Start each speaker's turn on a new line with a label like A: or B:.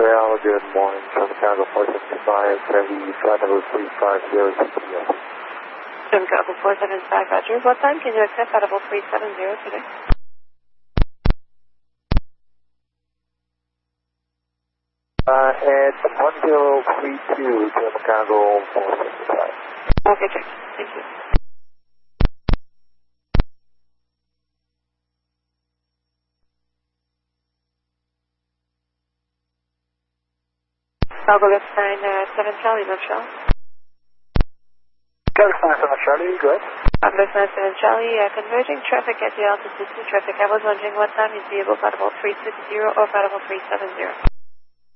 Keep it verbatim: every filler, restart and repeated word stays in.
A: Trail, good morning, Jim Chicago four seventy-five, heavy flight number three five zero G P S.
B: Jim Chicago four seventy-five, Roger. What time can you accept audible three seven zero today?
A: Uh, at one zero three two, Jim Chicago four seventy-five.
B: Okay, check. Thank you. Chicago left nine uh, seven Charlie, North Shell.
A: Chicago nine seven Charlie, good.
B: Chicago left nine seven Charlie, uh, converging traffic at the altitude two traffic. I was wondering what time you'd be able to audible three six zero or audible three seven zero.